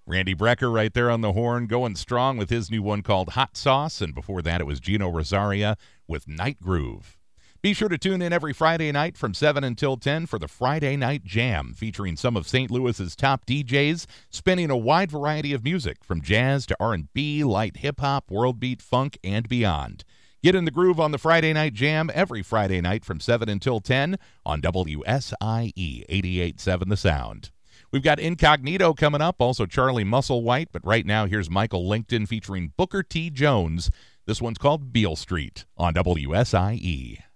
Randy Brecker right there on the horn, going strong with his new one called Hot Sauce, and before that it was Gino Rosaria with Night Groove. Be sure to tune in every Friday night from 7 until 10 for the Friday Night Jam, featuring some of St. Louis's top DJs, spinning a wide variety of music from jazz to R&B, light hip-hop, world beat, funk, and beyond. Get in the groove on the Friday Night Jam every Friday night from 7 until 10 on WSIE 88.7 The Sound. We've got Incognito coming up, also Charlie Musselwhite, but right now here's Michael Linkton featuring Booker T. Jones. This one's called Beale Street on WSIE.